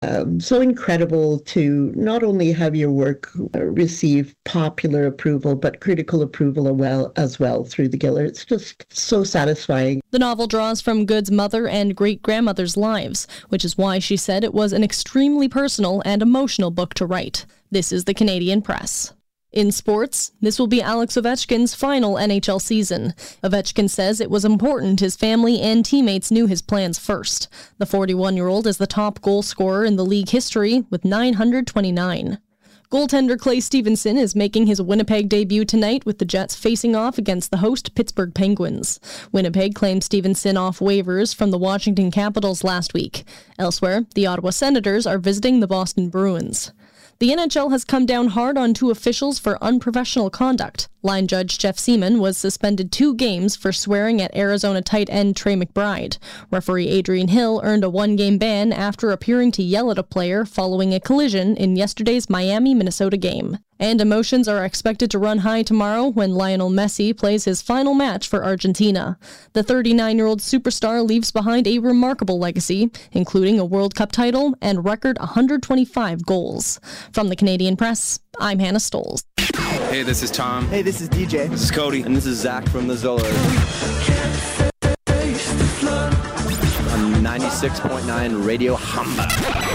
So incredible to not only have your work receive popular approval, but critical approval as well through the Giller. It's just so satisfying. The novel draws from Good's mother and great-grandmother's lives, which is why she said it was an extremely personal and emotional book to write. This is the Canadian Press. In sports, this will be Alex Ovechkin's final NHL season. Ovechkin says it was important his family and teammates knew his plans first. The 41-year-old is the top goal scorer in the league history with 929. Goaltender Clay Stevenson is making his Winnipeg debut tonight with the Jets facing off against the host Pittsburgh Penguins. Winnipeg claimed Stevenson off waivers from the Washington Capitals last week. Elsewhere, the Ottawa Senators are visiting the Boston Bruins. The NHL has come down hard on two officials for unprofessional conduct. Line judge Jeff Seaman was suspended 2 games for swearing at Arizona tight end Trey McBride. Referee Adrian Hill earned a 1-game ban after appearing to yell at a player following a collision in yesterday's Miami-Minnesota game. And emotions are expected to run high tomorrow when Lionel Messi plays his final match for Argentina. The 39-year-old superstar leaves behind a remarkable legacy, including a World Cup title and record 125 goals. From the Canadian Press, I'm Hannah Stoles. Hey, this is Tom. Hey, this is DJ. This is Cody. And this is Zach from the Zolas. On 96.9 Radio Hamba.